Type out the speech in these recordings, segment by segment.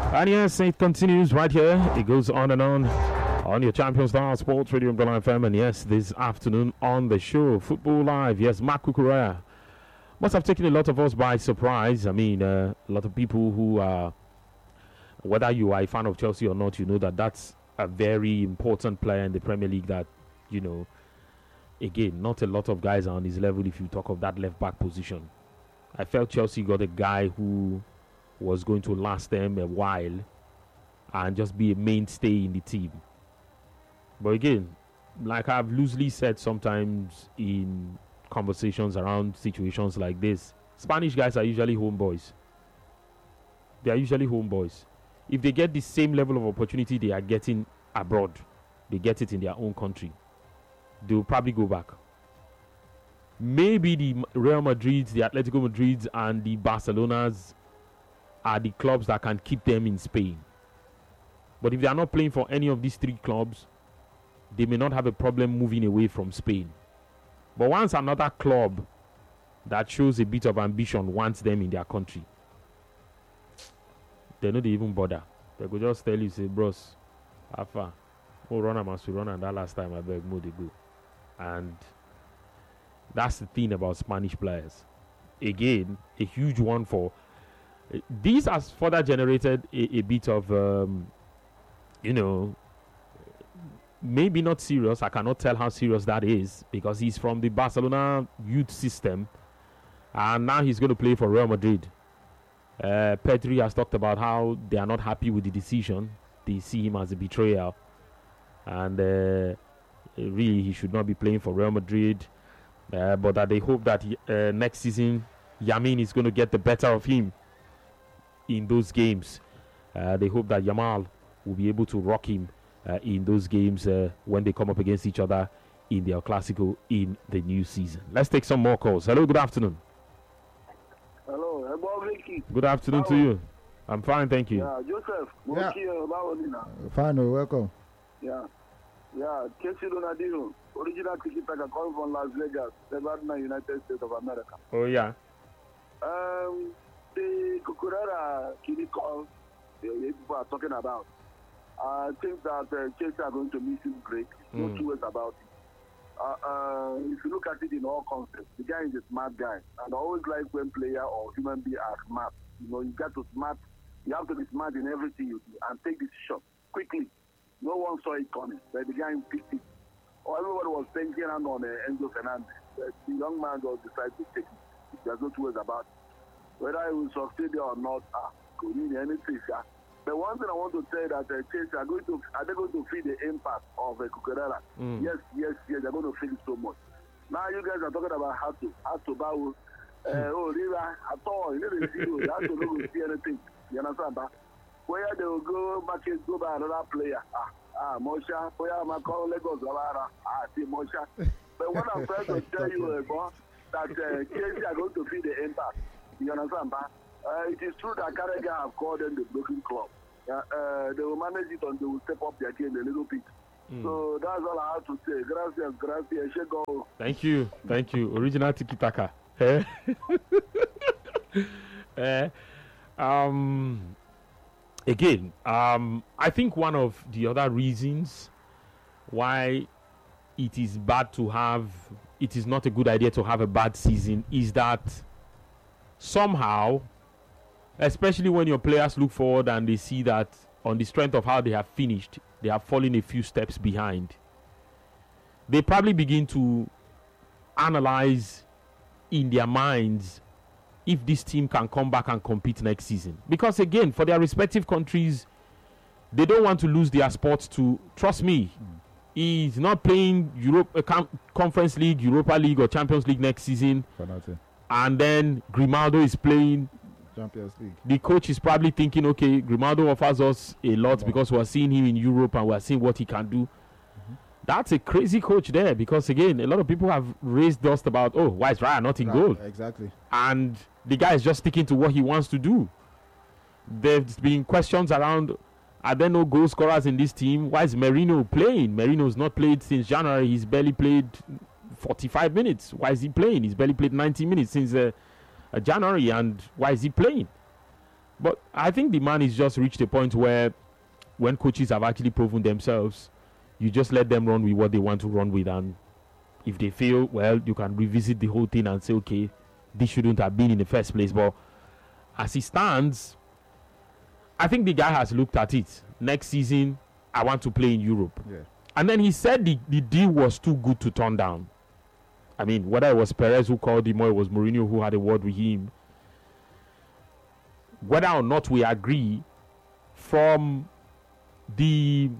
And yes, it continues right here. It goes on on your Champion Star Sports Radio Umbrella FM. And yes, this afternoon on the show, Football Live. Yes, Mark Cucurella must have taken a lot of us by surprise. I mean, a lot of people who are, whether you are a fan of Chelsea or not, you know that that's a very important player in the Premier League that, you know, again, not a lot of guys are on his level if you talk of that left-back position. I felt Chelsea got a guy who was going to last them a while and just be a mainstay in the team. But again, like I've loosely said sometimes in conversations around situations like this, Spanish guys are usually homeboys. They are usually homeboys. If they get the same level of opportunity they are getting abroad, they get it in their own country, they'll probably go back. Maybe the Real Madrids, the Atletico Madrids, and the Barcelonas are the clubs that can keep them in Spain. But if they are not playing for any of these three clubs, they may not have a problem moving away from Spain. But once another club that shows a bit of ambition wants them in their country, they don't even bother. They could just tell you, say, bros, how far? Oh, run, I must run, and that last time I beg more they go. And that's the thing about Spanish players. Again, a huge one for... This has further generated a bit of, you know, maybe not serious. I cannot tell how serious that is because he's from the Barcelona youth system and now he's going to play for Real Madrid. Pedri has talked about how they are not happy with the decision. They see him as a betrayal and really he should not be playing for Real Madrid. But that they hope that next season Yamin is going to get the better of him in those games. They hope that Yamal will be able to rock him in those games when they come up against each other in the El Clasico in the new season. Let's take some more calls. Hello, good afternoon. Hello, Vicky. Good afternoon to you. I'm fine, thank you. Yeah, Joseph. Fine, welcome. Yeah. Casey Donadino, original cricketer calling from Las Vegas, Nevada, United States of America. Oh, yeah. The Cucurella Kini call people are talking about. I think that Chelsea are going to miss him great. No two ways about it. If you look at it in all concepts, the guy is a smart guy. And I always like when player or human being are smart. You know, you have to be smart in everything you do and take decisions quickly. No one saw it coming, but the guy picked it. Or everybody was thinking on Enzo Fernandez. The young man just decided to take it. There's no two ways about it. Whether he will succeed or not, could mean anything. The one thing I want to say that Chelsea are they going to feel the impact of Cucurella? Yes, they're going to feel it so much. Now you guys are talking about Hato Bawu. Riva, at all, you never see Hato don't see anything. You understand that? Where they will go by another player. Mosha, where my call Lagos see Mosha. But what I'm trying to tell you, that Chelsea are going to feel the impact. You understand that? It is true that Carragher have called them the broken club. They will manage it and they will step up their game a little bit. So that's all I have to say. Gracias. Go. Thank you. Original Tiki Taka. Again, I think one of the other reasons why it is not a good idea to have a bad season is that somehow, especially when your players look forward and they see that on the strength of how they have finished, they have fallen a few steps behind, they probably begin to analyze in their minds if this team can come back and compete next season. Because again, for their respective countries, they don't want to lose their spots to, trust me, he's not playing Conference League, Europa League or Champions League next season. And then Grimaldo is playing Champions League. The coach is probably thinking, okay, Grimaldo offers us a lot because we're seeing him in Europe and we're seeing what he can do. That's a crazy coach there because, again, a lot of people have raised dust about, why is Raya not in goal? Exactly. And the guy is just sticking to what he wants to do. There's been questions around, are there no goal scorers in this team? Why is Merino playing? Merino's not played since January. He's barely played 45 minutes. Why is he playing? He's barely played 90 minutes since January. And why is he playing? But I think the man has just reached a point where when coaches have actually proven themselves, you just let them run with what they want to run with. And if they fail, well, you can revisit the whole thing and say, okay, this shouldn't have been in the first place. But as it stands, I think the guy has looked at it. Next season, I want to play in Europe. Yeah. And then he said the deal was too good to turn down. I mean, whether it was Perez who called him or it was Mourinho who had a word with him, whether or not we agree, from the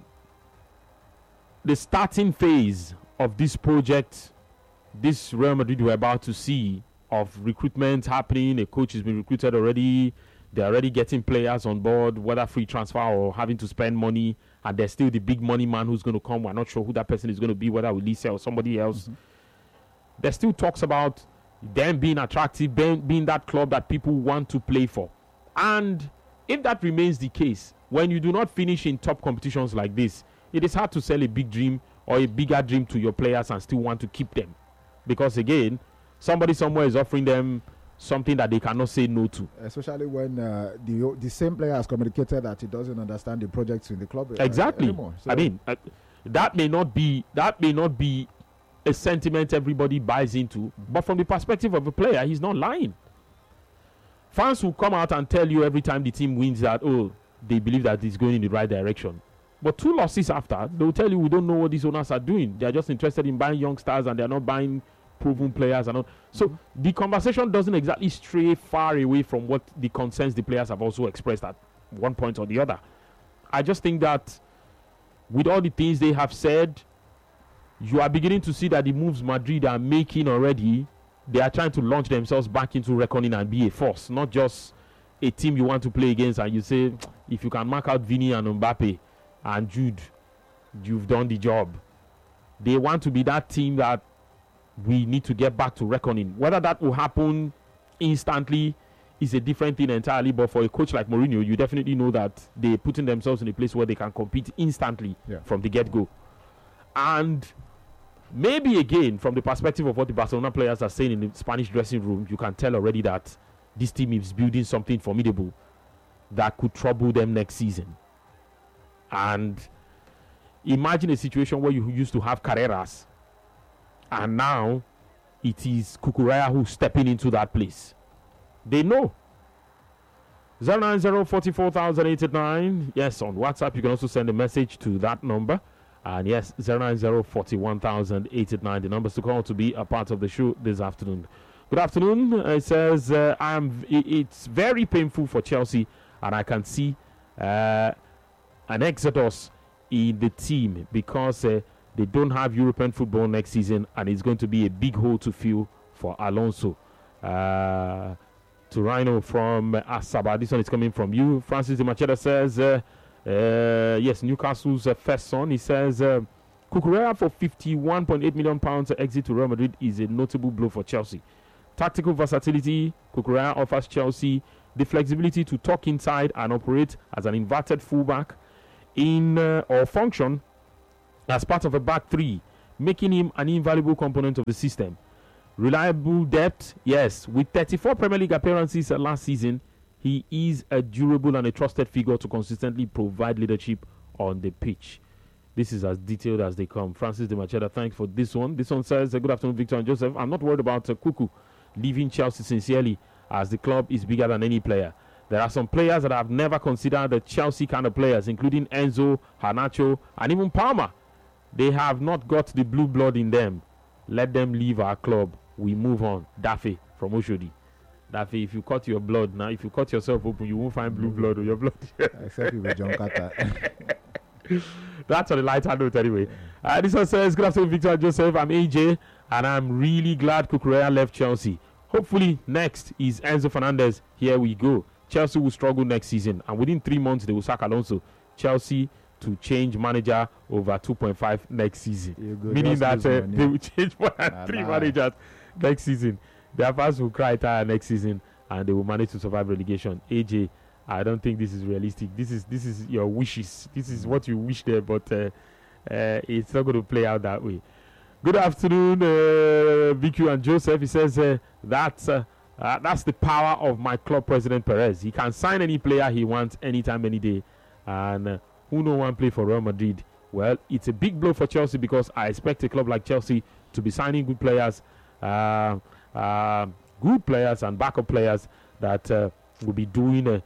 starting phase of this project, this Real Madrid we're about to see, of recruitment happening, a coach has been recruited already, they're already getting players on board, whether free transfer or having to spend money, and there's still the big money man who's going to come. We're not sure who that person is going to be, whether Ulisse or somebody else. Mm-hmm. There's still talks about them being attractive, being that club that people want to play for. And if that remains the case, when you do not finish in top competitions like this, it is hard to sell a big dream or a bigger dream to your players and still want to keep them. Because again, somebody somewhere is offering them something that they cannot say no to. Especially when the same player has communicated that he doesn't understand the projects in the club exactly. Anymore. So I mean, that may not be a sentiment everybody buys into, but from the perspective of a player, he's not lying. Fans will come out and tell you every time the team wins that, oh, they believe that it's going in the right direction. But 2 losses after, they'll tell you we don't know what these owners are doing. They're just interested in buying young stars and they're not buying proven players and all. So the conversation doesn't exactly stray far away from what the concerns the players have also expressed at one point or the other. I just think that with all the things they have said, you are beginning to see that the moves Madrid are making already, they are trying to launch themselves back into reckoning and be a force, not just a team you want to play against and you say, if you can mark out Vini and Mbappe and Jude, you've done the job. They want to be that team that we need to get back to reckoning. Whether that will happen instantly is a different thing entirely, but for a coach like Mourinho, you definitely know that they're putting themselves in a place where they can compete instantly from the get-go. And maybe again, from the perspective of what the Barcelona players are saying in the Spanish dressing room, you can tell already that this team is building something formidable that could trouble them next season. And imagine a situation where you used to have Carreras, and now it is Cucurella who's stepping into that place. They know. 090-44,089. Yes, on WhatsApp, you can also send a message to that number. And yes, 090-41,089. The numbers to call to be a part of the show this afternoon. Good afternoon. It says, it's very painful for Chelsea, and I can see an exodus in the team because they don't have European football next season, and it's going to be a big hole to fill for Alonso. To Rhino from Asaba. This one is coming from you. Francis de Macheda says, yes, Newcastle's first son. He says, Cucurella for £51.8 million exit to Real Madrid is a notable blow for Chelsea. Tactical versatility, Cucurella offers Chelsea the flexibility to tuck inside and operate as an inverted fullback or function as part of a back three, making him an invaluable component of the system. Reliable depth, yes. With 34 Premier League appearances last season, he is a durable and a trusted figure to consistently provide leadership on the pitch. This is as detailed as they come. Francis de Macheda, thanks for this one. This one says, good afternoon, Victor and Joseph. I'm not worried about Cucu leaving Chelsea sincerely, as the club is bigger than any player. There are some players that I've never considered the Chelsea kind of players, including Enzo, Garnacho, and even Palmer. They have not got the blue blood in them. Let them leave our club. We move on. Daffy from Oshodi. Daffy, if you cut your blood now, if you cut yourself open, you won't find blue blood on your blood. Except with John Carter. That's on the lighter note anyway. This one says, good afternoon, Victor and Joseph. I'm AJ, and I'm really glad Cucurella left Chelsea. Hopefully, next is Enzo Fernandez. Here we go. Chelsea will struggle next season, and within 3 months, they will sack Alonso. Chelsea to change manager over 2.5 next season. Meaning that they will change more than 3 managers next season. Their fans will cry tired next season, and they will manage to survive relegation. AJ, I don't think this is realistic. This is your wishes. This is what you wish there, but it's not going to play out that way. Good afternoon, VQ and Joseph. He says that's That's the power of my club president Perez. He can sign any player he wants anytime, any day. And who no one play for Real Madrid? Well, it's a big blow for Chelsea because I expect a club like Chelsea to be signing good players and backup players that will be doing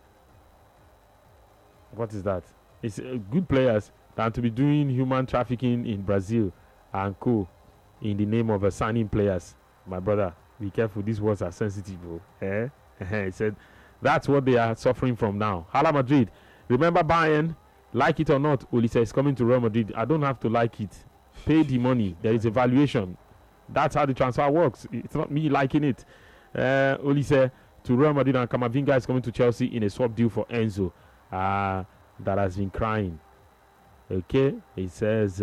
what is that? It's good players than to be doing human trafficking in Brazil and co in the name of signing players. My brother, be careful. These words are sensitive, bro. He said that's what they are suffering from now. Hala Madrid. Remember Bayern, like it or not, Olise is coming to Real Madrid. I don't have to like it. Pay the money. There is a valuation. That's how the transfer works. It's not me liking it. Olise to Real Madrid and Camavinga is coming to Chelsea in a swap deal for Enzo. That has been crying. Okay, it says,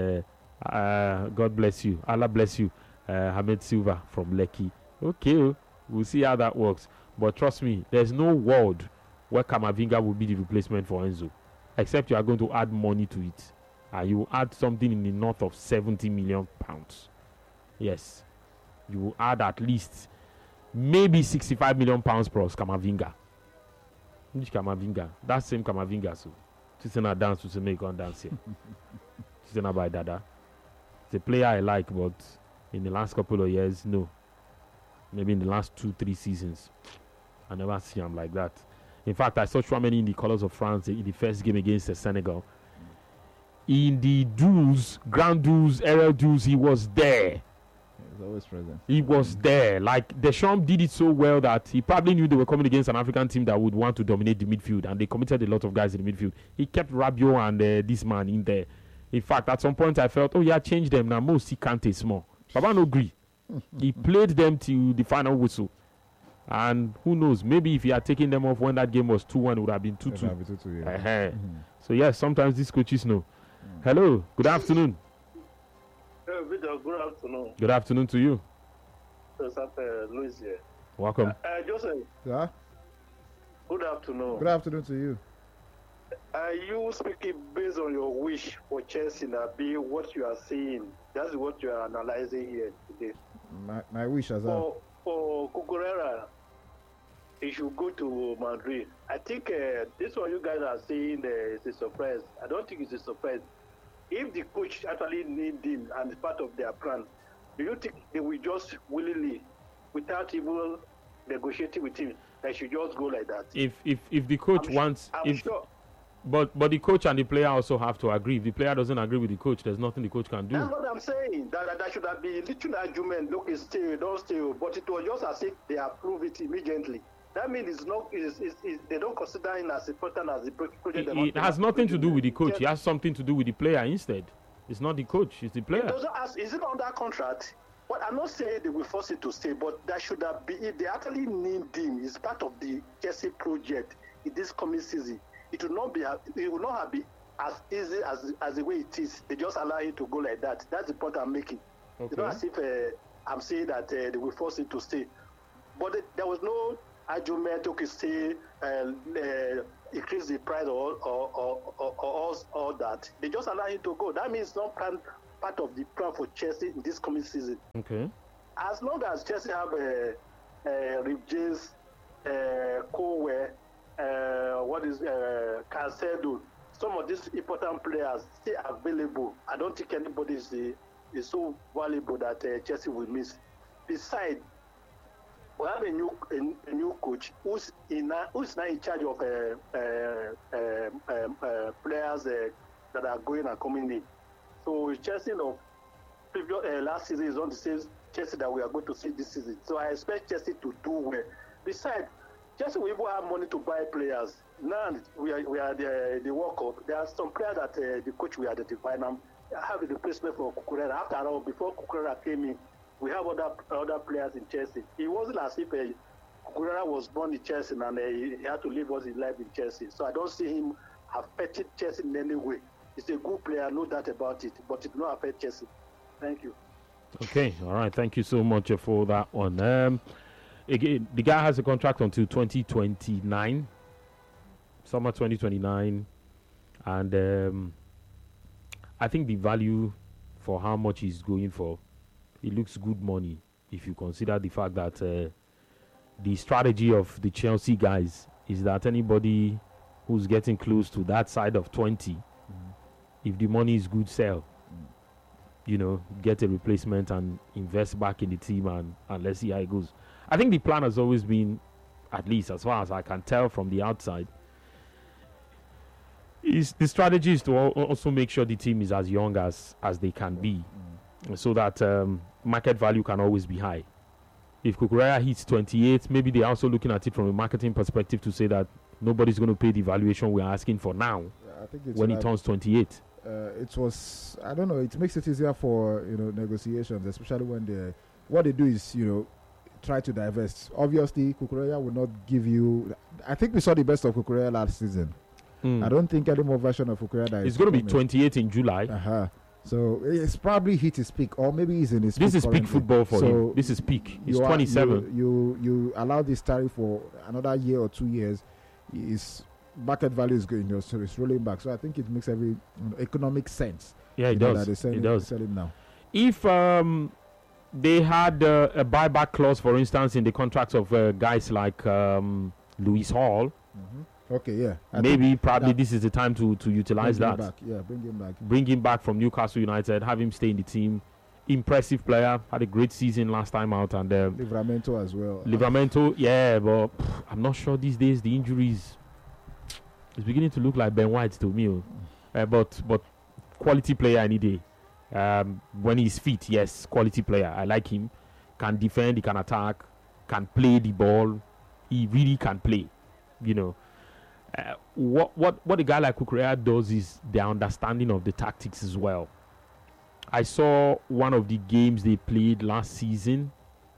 God bless you. Allah bless you. Hamed Silva from Lekki. Okay, we'll see how that works. But trust me, there's no world where Camavinga will be the replacement for Enzo, except you are going to add money to it. And you will add something in the north of 70 million pounds. Yes, you will add at least maybe 65 million pounds plus Camavinga. Which Camavinga? That same Camavinga. So, she's in a dance to make on dance here. She's in a by Dada. It's a player I like, but in the last couple of years, no. Maybe in the last 2-3 seasons, I never see him like that. In fact, I saw Chouameni in the colours of France in the first game against Senegal. In the duels, ground duels, aerial duels, he was there. He's always present. He was there. Like Deschamps did it so well that he probably knew they were coming against an African team that would want to dominate the midfield, and they committed a lot of guys in the midfield. He kept Rabiot and this man in there. In fact, at some point I felt, change them now. Most he can't taste more. Baba no agree. He played them till the final whistle. And who knows, maybe if he had taken them off when that game was 2-1, it would have been 2-2. Yeah. So yes, sometimes these coaches know. Hello, good afternoon. Victor, good afternoon. Good afternoon to you. Louis here. Welcome. Joseph, Yeah? good afternoon. Good afternoon to you. Are you speaking based on your wish for Chelsea now be what you are seeing? That's what you are analyzing here today. My wish as well. For Cucurella, he should go to Madrid. I think this one you guys are saying is a surprise. I don't think it's a surprise. If the coach actually need him and it's part of their plan, do you think they will just willingly, without even negotiating with him, they should just go like that? If the coach wants, I'm sure. But the coach and the player also have to agree. If the player doesn't agree with the coach, there's nothing the coach can do. That's what I'm saying. That should have been little argument. Look, it's still, don't still. But it was just as if they approve it immediately. That means it's not. They don't consider him as important as the project. It has nothing to do with the coach. It has something to do with the player instead. It's not the coach. It's the player. Is it under contract? Well, I'm not saying they will force it to stay, but that should have been. If they actually need him, it's part of the Chelsea project in this coming season. It will not be. It will not have been as easy as the way it is. They just allow it to go like that. That's the point I'm making. Okay. It's not as if I'm saying that they will force it to stay, but there was no argument. Okay, stay, increase the price or that. They just allow it to go. That means not part of the plan for Chelsea in this coming season. Okay. As long as Chelsea have Reece James, Colwell, Cancelo, some of these important players still available. I don't think anybody is so valuable that Chelsea will miss. Besides, we have a new coach who's now in charge of players that are going and coming in. So Chelsea of previous last season is not the same Chelsea that we are going to see this season. So I expect Chelsea to do well. Besides, Chelsea will even have money to buy players. Now we are the World Cup. There are some players that the coach will identify now. Have a replacement for Cucurella. After all, before Cucurella came in, we have other players in Chelsea. It wasn't as if Cucurella was born in Chelsea and he had to live his life in Chelsea. So I don't see him affecting Chelsea in any way. He's a good player, no doubt about it, but it will not affect Chelsea. Thank you. Okay, all right. Thank you so much for that one. Again, the guy has a contract until 2029, summer 2029, and I think the value for how much he's going for, it looks good money if you consider the fact that the strategy of the Chelsea guys is that anybody who's getting close to that side of 20, if the money is good, sell. You know, get a replacement and invest back in the team, and let's see how it goes. I think the plan has always been, at least as far as I can tell from the outside, is the strategy is to also make sure the team is as young as they can be, so that market value can always be high. If Cucurella hits 28, maybe they're also looking at it from a marketing perspective to say that nobody's going to pay the valuation we're asking for now. I think it's when he turns 28. It was, I don't know, it makes it easier for, negotiations, especially when what they do is, try to divest. Obviously, Cucurella will not give you, I think we saw the best of Cucurella last season. I don't think any more version of Cucurella is going to be 28 in July. So it's probably hit his peak, or maybe he's in his peak. This is peak football for him. This is peak. He's 27. You allow this tariff for another year or 2 years, his market value is going, so it's rolling back. So I think it makes every economic sense. Yeah, it does. It does. Sell him now. If they had a buyback clause, for instance, in the contracts of guys like Lewis Hall. Okay, yeah. Probably this is the time to utilize that. Bring him back. Bring him back from Newcastle United. Have him stay in the team. Impressive player. Had a great season last time out. And Livramento as well. Livramento, yeah, but I'm not sure these days the injuries. It's beginning to look like Ben White to me. But quality player any day. When he's fit, yes, quality player. I like him. Can defend, he can attack, can play the ball. He really can play. What a guy like Cucurella does is the understanding of the tactics as well. I saw one of the games they played last season.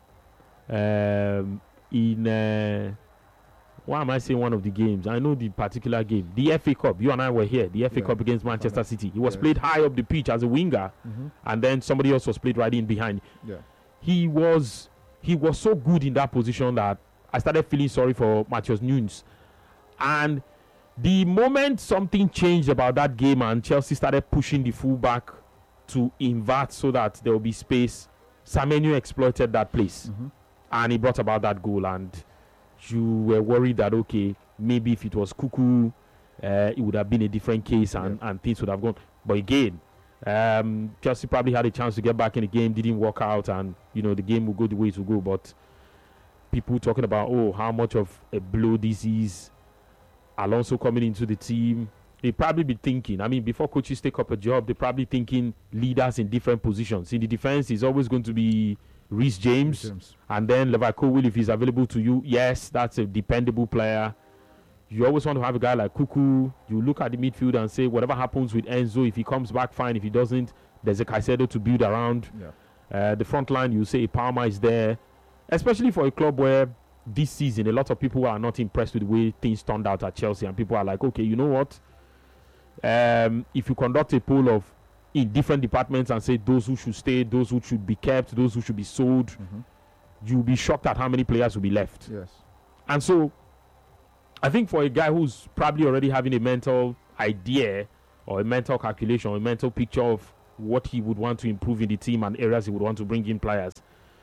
Why am I saying one of the games? I know the particular game. The FA Cup. You and I were here. The FA Cup against Manchester City. He was played high up the pitch as a winger, and then somebody else was played right in behind. Yeah. He was so good in that position that I started feeling sorry for Matheus Nunes. And the moment something changed about that game and Chelsea started pushing the fullback to invert so that there will be space, Semenyo exploited that place. And he brought about that goal. And you were worried that, okay, maybe if it was Cuckoo, it would have been a different case and things would have gone. But again, Chelsea probably had a chance to get back in the game, didn't work out, and, the game will go the way it will go. But people talking about, how much of a blow this is. Alonso coming into the team, they probably be thinking, before coaches take up a job, they're probably thinking leaders in different positions. In the defense, it's always going to be Reece James. And then Leverkusen, if he's available to you, yes, that's a dependable player. You always want to have a guy like Cuckoo. You look at the midfield and say, whatever happens with Enzo, if he comes back, fine. If he doesn't, there's a Caicedo to build around. The front line, you say Palmer is there, especially for a club where this season a lot of people are not impressed with the way things turned out at Chelsea, and people are like, okay, you know what, if you conduct a poll of in different departments and say those who should stay, those who should be kept, those who should be sold, you'll be shocked at how many players will be left. Yes. And so I think for a guy who's probably already having a mental idea or a mental calculation or a mental picture of what he would want to improve in the team and areas he would want to bring in players,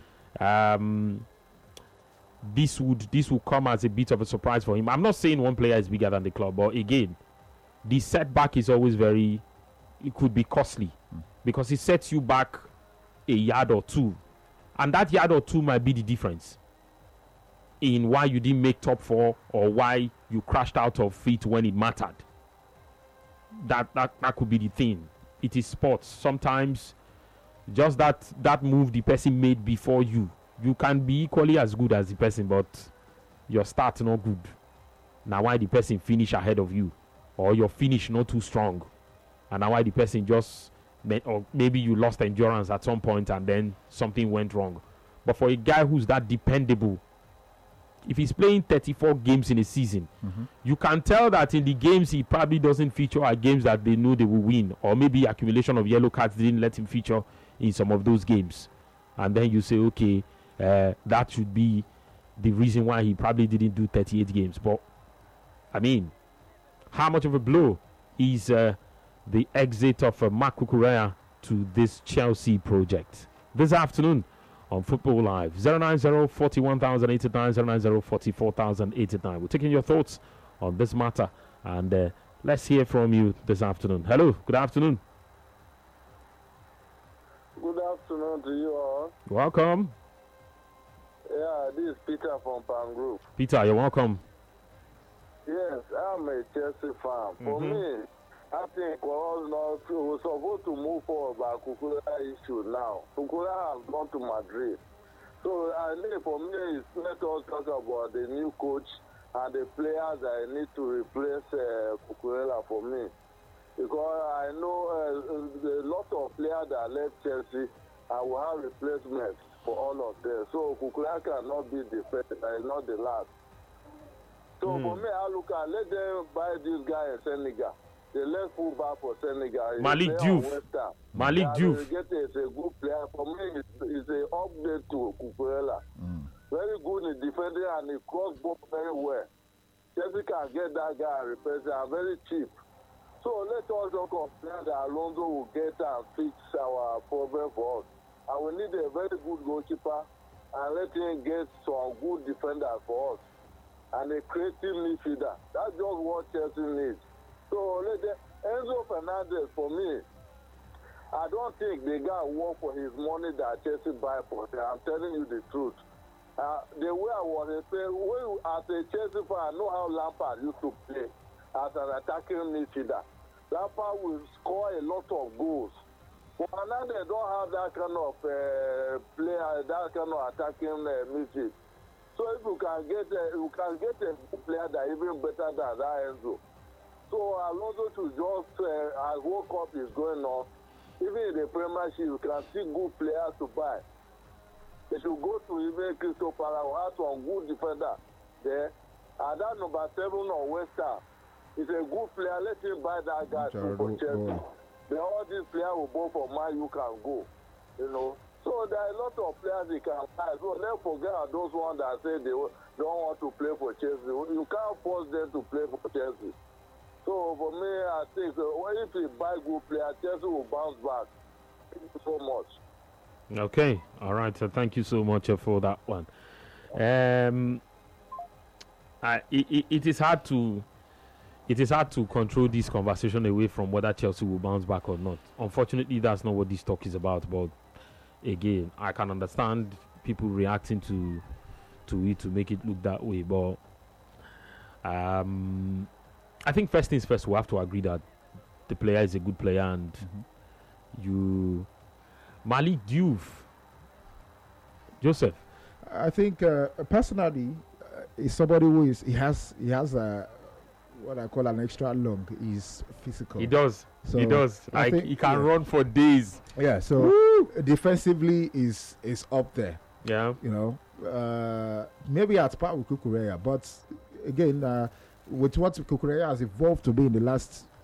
this will come as a bit of a surprise for him. I'm not saying one player is bigger than the club, but again, the setback is always it could be costly because it sets you back a yard or two, and that yard or two might be the difference in why you didn't make top four or why you crashed out of it when it mattered. That could be the thing. It is sports. Sometimes just that move the person made before you can be equally as good as the person, but your start not good. Now why the person finish ahead of you, or your finish not too strong, and now why the person or maybe you lost endurance at some point and then something went wrong. But for a guy who's that dependable, if he's playing 34 games in a season, you can tell that in the games he probably doesn't feature are games that they know they will win, or maybe accumulation of yellow cards didn't let him feature in some of those games. And then you say, okay, that should be the reason why he probably didn't do 38 games. But how much of a blow is the exit of Marc Cucurella to this Chelsea project? This afternoon on Football Live. 090-41,089, 090-44,089. We're taking your thoughts on this matter, and let's hear from you this afternoon. Hello, good afternoon. Good afternoon to you all. Welcome. Yeah, this is Peter from Pan Group. Peter, you're welcome. Yes, I'm a Chelsea fan. For me, I think we're supposed to move forward by Cucurella issue now. Cucurella has gone to Madrid. So I think for me, let us talk about the new coach and the players that need to replace Cucurella for me. Because I know a lot of players that left Chelsea and will have replacements for all of them. So Cucurella cannot be the first, not the last. So for me, I look at let them buy this guy in Senegal. The left fullback for Senegal. Malik Diouf. Malik Diouf. Is a good player. For me, it's an update to Cucurella. Very good in defending and he cross both very well. Chelsea can get that guy and replace him very cheap. So let us not complain that Alonso will get and fix our problem for us. And we need a very good goalkeeper and let him get some good defenders for us. And a creative midfielder. That's just what Chelsea needs. So Enzo Fernandez, for me, I don't think the guy work for his money that Chelsea buy for him. I'm telling you the truth. The way I was saying, as a Chelsea fan, I know how Lampard used to play as an attacking midfielder. Lampard will score a lot of goals. But Fernandez don't have that kind of player, that kind of attacking midfield. So if you can get a player that even better than that Enzo. So Alonso should just, as World Cup is going on, even in the Premiership, you can see good players to buy. They should go to even Crystal Palace, have some good defender there. And that number 7 on West Ham is a good player. Let him buy that guy for Chelsea. Then all these players will go for Man, you can go. You know. So there are a lot of players they can buy. So let's forget those ones that say they don't want to play for Chelsea. You can't force them to play for Chelsea. So for me, I think if we buy good players, Chelsea will bounce back. Thank you so much. Okay, all right. So thank you so much for that one. It is hard to control this conversation away from whether Chelsea will bounce back or not. Unfortunately, that's not what this talk is about. But again, I can understand people reacting to it to make it look that way. But I think first things first, we have to agree that the player is a good player, and Malik Diouf, Joseph. I think personally, is somebody who has what I call an extra lung. He's physical. He does. So he does. I think he can run for days. Yeah. So defensively is up there. Yeah. You know, maybe at par with Cucurella, but again, with what Cucurella has evolved to be in the last